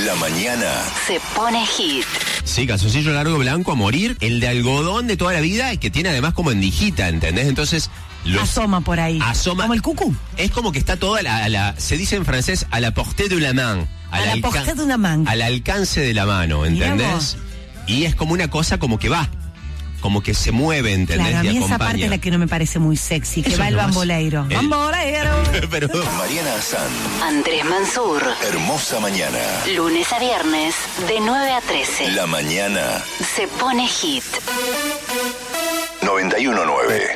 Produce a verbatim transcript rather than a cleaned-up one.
La mañana se pone hit. Sí, calzoncillo largo blanco a morir. El de algodón de toda la vida, que tiene además como endijita, ¿entendés? Entonces... Los, asoma por ahí. Asoma. Como el cucú. Es como que está toda la, la... Se dice en francés, a la portée de la main. A la portée de una main. Al alcance de la mano, ¿entendés? Y es como una cosa como que va. Como que se mueve, ¿entendés? Claro, a mí y esa parte es la que no me parece muy sexy, que Eso va el no es- bamboleiro. el- ¡Bamboleiro! Pero... Mariana San, Andrés Mansur. Hermosa Mañana. Lunes a viernes, de nueve a trece. La mañana Se pone hit. noventa y uno nueve.